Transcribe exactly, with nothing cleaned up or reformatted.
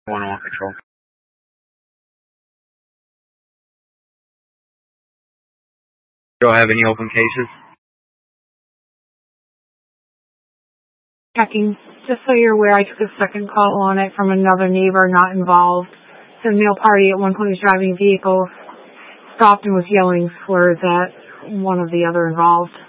one one control. Do I have any open cases? Checking. Just so you're aware, I took a second call on it from another neighbor not involved. The male party at one point was driving a vehicle, stopped and was yelling slurs at one of the other involved.